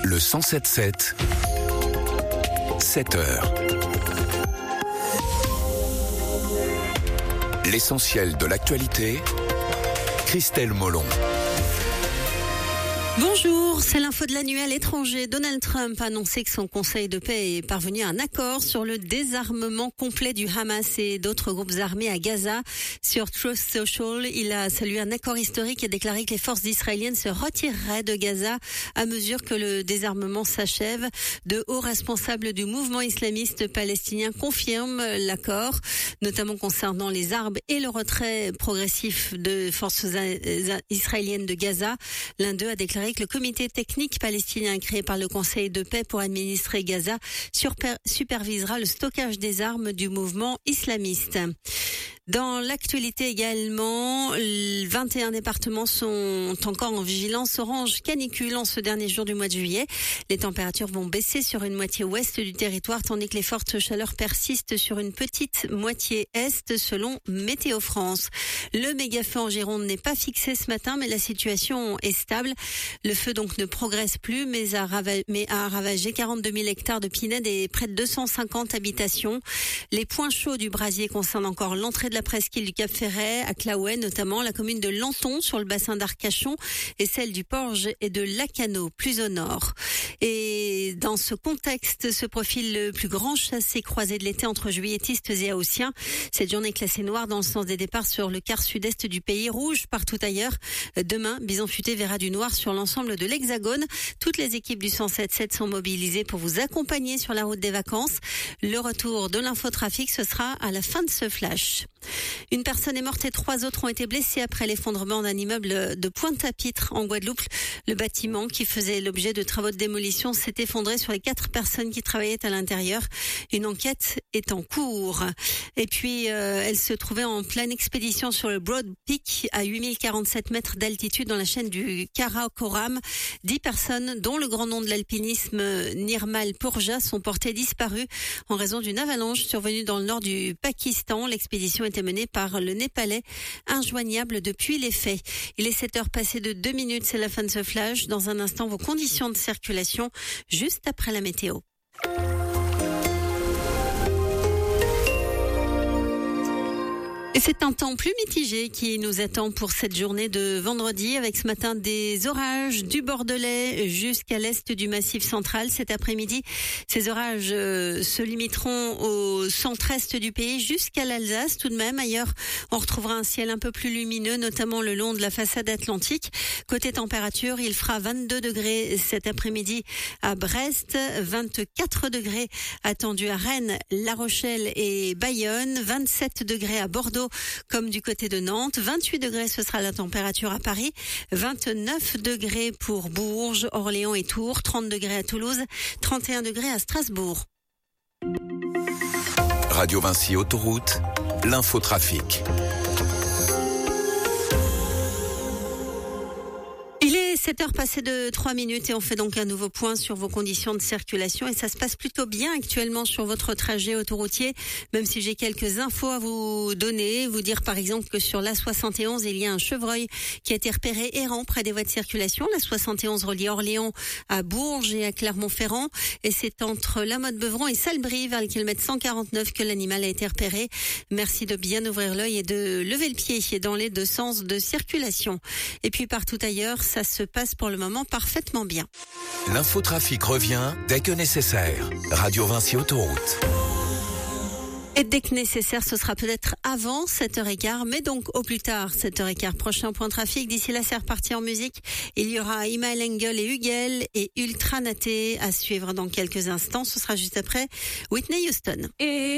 Le 107.7, 7 heures. L'essentiel de l'actualité, Christelle Molon. Bonjour, c'est l'info de la nuit à l'étranger. Donald Trump a annoncé que son conseil de paix est parvenu à un accord sur le désarmement complet du Hamas et d'autres groupes armés à Gaza. Sur Truth Social, il a salué un accord historique et déclaré que les forces israéliennes se retireraient de Gaza à mesure que le désarmement s'achève. De hauts responsables du mouvement islamiste palestinien confirment l'accord, notamment concernant les armes et le retrait progressif de forces israéliennes de Gaza. L'un d'eux a déclaré que le comité technique palestinien créé par le Conseil de paix pour administrer Gaza supervisera le stockage des armes du mouvement islamiste. Dans l'actualité également, 21 départements sont encore en vigilance orange canicule en ce dernier jour du mois de juillet. Les températures vont baisser sur une moitié ouest du territoire, tandis que les fortes chaleurs persistent sur une petite moitié est, selon Météo France. Le méga-feu en Gironde n'est pas fixé ce matin, mais la situation est stable. Le feu donc ne progresse plus, mais a ravagé 42 000 hectares de pinèdes et près de 250 habitations. Les points chauds du brasier concernent encore l'entrée de la presqu'île du Cap-Ferret, à Claouet notamment, la commune de Lanton sur le bassin d'Arcachon et celle du Porge et de Lacano, plus au nord. Et dans ce contexte se profile le plus grand chassé-croisé de l'été entre juilletistes et haussiens. Cette journée classée noire dans le sens des départs sur le quart sud-est du pays, rouge partout ailleurs. Demain, Bison Futé verra du noir sur l'ensemble de l'Hexagone. Toutes les équipes du 107.7 sont mobilisées pour vous accompagner sur la route des vacances. Le retour de l'infotrafic, ce sera à la fin de ce flash. Une personne est morte et 3 autres ont été blessés après l'effondrement d'un immeuble de Pointe-à-Pitre en Guadeloupe. Le bâtiment qui faisait l'objet de travaux de démolition s'est effondré sur les 4 personnes qui travaillaient à l'intérieur. Une enquête est en cours. Et puis, elle se trouvait en pleine expédition sur le Broad Peak à 8047 mètres d'altitude dans la chaîne du Karakoram. 10 personnes, dont le grand nom de l'alpinisme Nirmal Purja, sont portées disparues en raison d'une avalanche survenue dans le nord du Pakistan. L'expédition était menée par le Népalais, injoignable depuis les faits. Il est 7 heures passées de 2 minutes, c'est la fin de ce flash. Dans un instant, vos conditions de circulation, juste après la météo. Et c'est un temps plus mitigé qui nous attend pour cette journée de vendredi, avec ce matin des orages du Bordelais jusqu'à l'est du Massif central. Cet après-midi, ces orages se limiteront au centre-est du pays jusqu'à l'Alsace tout de même. Ailleurs, on retrouvera un ciel un peu plus lumineux, notamment le long de la façade atlantique. Côté température, il fera 22 degrés cet après-midi à Brest, 24 degrés attendus à Rennes, La Rochelle et Bayonne, 27 degrés à Bordeaux comme du côté de Nantes, 28 degrés ce sera la température à Paris, 29 degrés pour Bourges, Orléans et Tours, 30 degrés à Toulouse, 31 degrés à Strasbourg. Radio Vinci Autoroute, l'infotrafic. Il est 7 heures passées de 3 minutes et on fait donc un nouveau point sur vos conditions de circulation et ça se passe plutôt bien actuellement sur votre trajet autoroutier, même si j'ai quelques infos à vous donner. Vous dire par exemple que sur l'A71, il y a un chevreuil qui a été repéré errant près des voies de circulation. L'A71 relie Orléans à Bourges et à Clermont-Ferrand et c'est entre La Motte-Beuvron et Salbris vers le kilomètre 149 que l'animal a été repéré. Merci de bien ouvrir l'œil et de lever le pied dans les deux sens de circulation. Et puis partout ailleurs, ça se passe pour le moment parfaitement bien. L'infotrafic revient dès que nécessaire. Radio Vinci Autoroute. Et dès que nécessaire, ce sera peut-être avant 7h15, mais donc au plus tard 7h15. Prochain point trafic. D'ici là, c'est reparti en musique. Il y aura Imael Engel et Hugel et Ultra Naté à suivre dans quelques instants. Ce sera juste après Whitney Houston.